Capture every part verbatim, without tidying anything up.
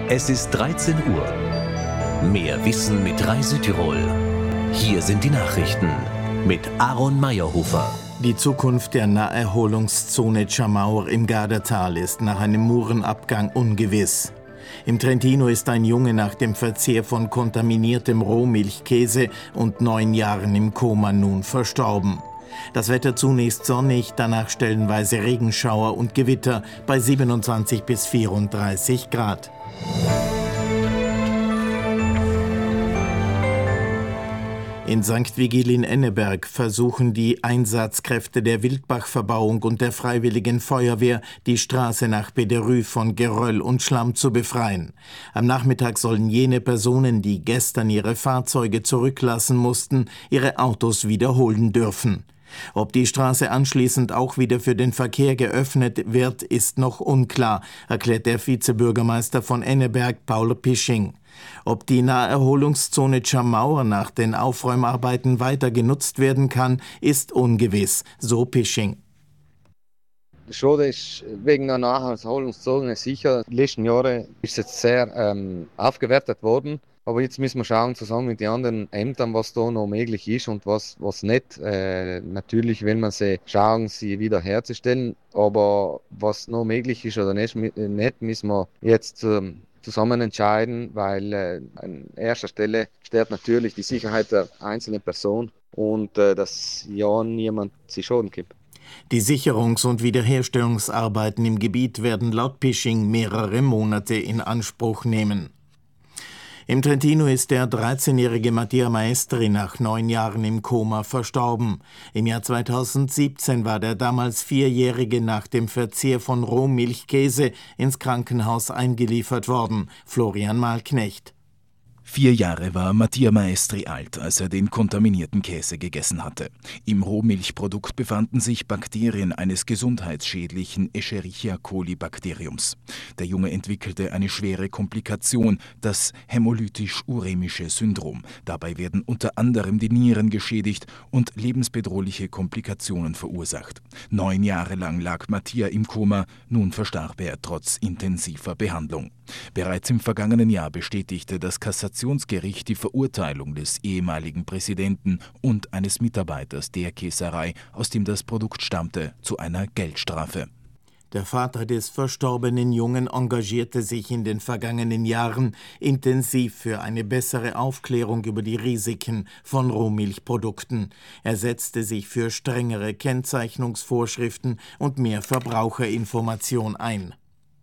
Es ist dreizehn Uhr. Mehr Wissen mit Rai Südtirol. Hier sind die Nachrichten mit Aaron Meyerhofer. Die Zukunft der Naherholungszone Chamaur im Gardatal ist nach einem Murenabgang ungewiss. Im Trentino ist ein Junge nach dem Verzehr von kontaminiertem Rohmilchkäse und neun Jahren im Koma nun verstorben. Das Wetter zunächst sonnig, danach stellenweise Regenschauer und Gewitter bei siebenundzwanzig bis vierunddreißig Grad. In Sankt Vigil in Enneberg versuchen die Einsatzkräfte der Wildbach-Verbauung und der Freiwilligen Feuerwehr, die Straße nach Bederü von Geröll und Schlamm zu befreien. Am Nachmittag sollen jene Personen, die gestern ihre Fahrzeuge zurücklassen mussten, ihre Autos wiederholen dürfen. Ob die Straße anschließend auch wieder für den Verkehr geöffnet wird, ist noch unklar, erklärt der Vizebürgermeister von Enneberg, Paul Pisching. Ob die Naherholungszone Chamaur nach den Aufräumarbeiten weiter genutzt werden kann, ist ungewiss, so Pisching. Die Schode ist wegen der Naherholungszone sicher. Die letzten Jahre ist jetzt sehr ähm, aufgewertet worden. Aber jetzt müssen wir schauen, zusammen mit den anderen Ämtern, was da noch möglich ist und was, was nicht. Äh, natürlich will man sie schauen, sie wieder herzustellen. Aber was noch möglich ist oder nicht, nicht müssen wir jetzt ähm, zusammen entscheiden, weil äh, an erster Stelle steht natürlich die Sicherheit der einzelnen Person und äh, dass ja niemand sich Schaden gibt. Die Sicherungs- und Wiederherstellungsarbeiten im Gebiet werden laut Pisching mehrere Monate in Anspruch nehmen. Im Trentino ist der dreizehnjährige Mattia Maestri nach neun Jahren im Koma verstorben. Im Jahr zweitausendsiebzehn war der damals Vierjährige nach dem Verzehr von Rohmilchkäse ins Krankenhaus eingeliefert worden. Florian Mahlknecht. Vier Jahre war Mattia Maestri alt, als er den kontaminierten Käse gegessen hatte. Im Rohmilchprodukt befanden sich Bakterien eines gesundheitsschädlichen Escherichia coli-Bakteriums. Der Junge entwickelte eine schwere Komplikation, das hämolytisch-uremische Syndrom. Dabei werden unter anderem die Nieren geschädigt und lebensbedrohliche Komplikationen verursacht. Neun Jahre lang lag Mattia im Koma, nun verstarb er trotz intensiver Behandlung. Bereits im vergangenen Jahr bestätigte das Kassationsgericht die Verurteilung des ehemaligen Präsidenten und eines Mitarbeiters der Käserei, aus dem das Produkt stammte, zu einer Geldstrafe. Der Vater des verstorbenen Jungen engagierte sich in den vergangenen Jahren intensiv für eine bessere Aufklärung über die Risiken von Rohmilchprodukten. Er setzte sich für strengere Kennzeichnungsvorschriften und mehr Verbraucherinformation ein.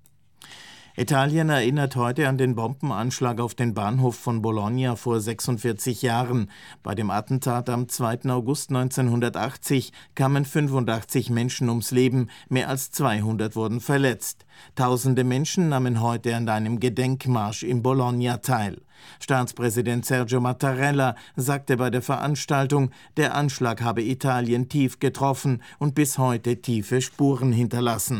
Italien erinnert heute an den Bombenanschlag auf den Bahnhof von Bologna vor sechsundvierzig Jahren. Bei dem Attentat am zweiten August neunzehnhundertachtzig kamen fünfundachtzig Menschen ums Leben, mehr als zweihundert wurden verletzt. Tausende Menschen nahmen heute an einem Gedenkmarsch in Bologna teil. Staatspräsident Sergio Mattarella sagte bei der Veranstaltung, der Anschlag habe Italien tief getroffen und bis heute tiefe Spuren hinterlassen.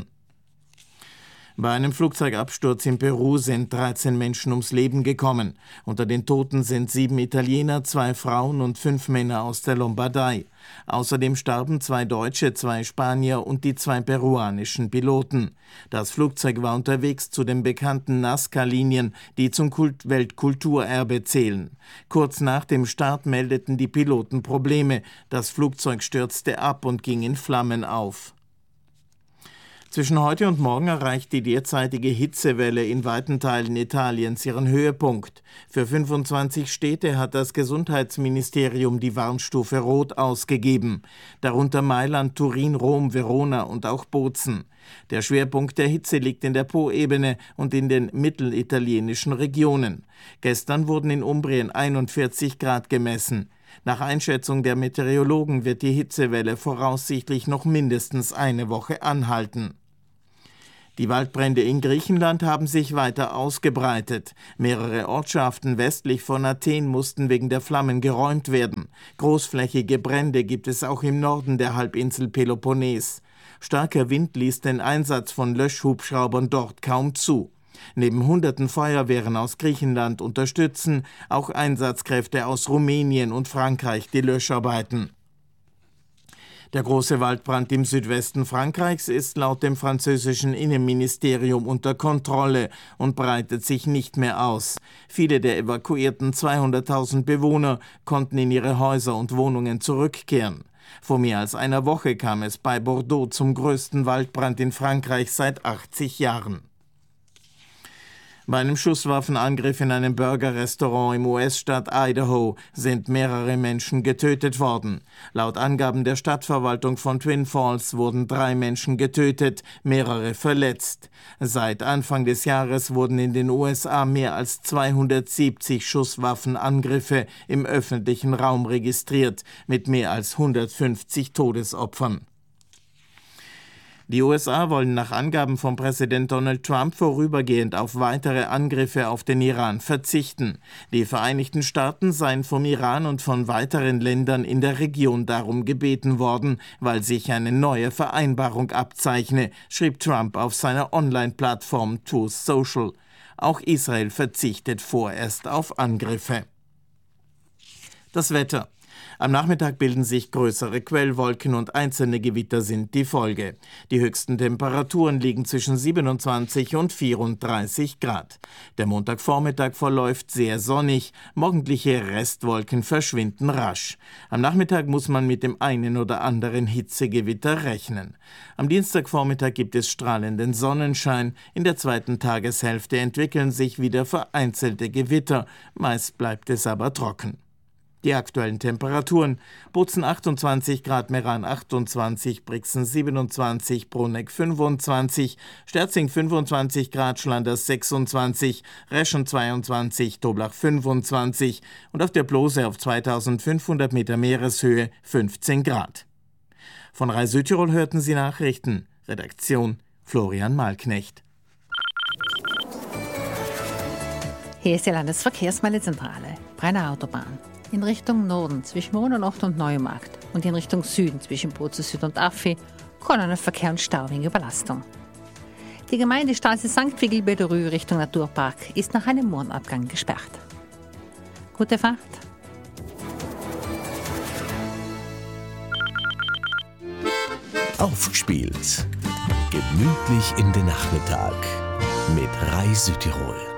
Bei einem Flugzeugabsturz in Peru sind dreizehn Menschen ums Leben gekommen. Unter den Toten sind sieben Italiener, zwei Frauen und fünf Männer aus der Lombardei. Außerdem starben zwei Deutsche, zwei Spanier und die zwei peruanischen Piloten. Das Flugzeug war unterwegs zu den bekannten Nazca-Linien, die zum Kult- Weltkulturerbe zählen. Kurz nach dem Start meldeten die Piloten Probleme. Das Flugzeug stürzte ab und ging in Flammen auf. Zwischen heute und morgen erreicht die derzeitige Hitzewelle in weiten Teilen Italiens ihren Höhepunkt. Für fünfundzwanzig Städte hat das Gesundheitsministerium die Warnstufe Rot ausgegeben, darunter Mailand, Turin, Rom, Verona und auch Bozen. Der Schwerpunkt der Hitze liegt in der Poebene und in den mittelitalienischen Regionen. Gestern wurden in Umbrien einundvierzig Grad gemessen. Nach Einschätzung der Meteorologen wird die Hitzewelle voraussichtlich noch mindestens eine Woche anhalten. Die Waldbrände in Griechenland haben sich weiter ausgebreitet. Mehrere Ortschaften westlich von Athen mussten wegen der Flammen geräumt werden. Großflächige Brände gibt es auch im Norden der Halbinsel Peloponnes. Starker Wind ließ den Einsatz von Löschhubschraubern dort kaum zu. Neben hunderten Feuerwehren aus Griechenland unterstützen auch Einsatzkräfte aus Rumänien und Frankreich die Löscharbeiten. Der große Waldbrand im Südwesten Frankreichs ist laut dem französischen Innenministerium unter Kontrolle und breitet sich nicht mehr aus. Viele der evakuierten zweihunderttausend Bewohner konnten in ihre Häuser und Wohnungen zurückkehren. Vor mehr als einer Woche kam es bei Bordeaux zum größten Waldbrand in Frankreich seit achtzig Jahren. Bei einem Schusswaffenangriff in einem Burger-Restaurant im U S-Staat Idaho sind mehrere Menschen getötet worden. Laut Angaben der Stadtverwaltung von Twin Falls wurden drei Menschen getötet, mehrere verletzt. Seit Anfang des Jahres wurden in den U S A mehr als zweihundertsiebzig Schusswaffenangriffe im öffentlichen Raum registriert, mit mehr als hundertfünfzig Todesopfern. Die U S A wollen nach Angaben von Präsident Donald Trump vorübergehend auf weitere Angriffe auf den Iran verzichten. Die Vereinigten Staaten seien vom Iran und von weiteren Ländern in der Region darum gebeten worden, weil sich eine neue Vereinbarung abzeichne, schrieb Trump auf seiner Online-Plattform Truth Social. Auch Israel verzichtet vorerst auf Angriffe. Das Wetter. Am Nachmittag bilden sich größere Quellwolken und einzelne Gewitter sind die Folge. Die höchsten Temperaturen liegen zwischen siebenundzwanzig und vierunddreißig Grad. Der Montagvormittag verläuft sehr sonnig, morgendliche Restwolken verschwinden rasch. Am Nachmittag muss man mit dem einen oder anderen Hitzegewitter rechnen. Am Dienstagvormittag gibt es strahlenden Sonnenschein, in der zweiten Tageshälfte entwickeln sich wieder vereinzelte Gewitter, meist bleibt es aber trocken. Die aktuellen Temperaturen: Bozen achtundzwanzig Grad, Meran achtundzwanzig, Brixen siebenundzwanzig, Bruneck fünfundzwanzig, Sterzing fünfundzwanzig Grad, Schlanders sechsundzwanzig, Reschen zweiundzwanzig, Toblach fünfundzwanzig und auf der Plose auf zweitausendfünfhundert Meter Meereshöhe fünfzehn Grad. Von Rai Südtirol hörten Sie Nachrichten. Redaktion Florian Malknecht. Hier ist die Landesverkehrsmeldezentrale. Brenner Autobahn. In Richtung Norden zwischen Mononocht und Neumarkt und in Richtung Süden zwischen Bozen Süd und Affi Kolonnenverkehr und Stau wegen Überlastung. Die Gemeindestraße Sankt Vigilböderü Richtung Naturpark ist nach einem Mondabgang gesperrt. Gute Fahrt! Aufgespielt. Gemütlich in den Nachmittag mit Rai Südtirol.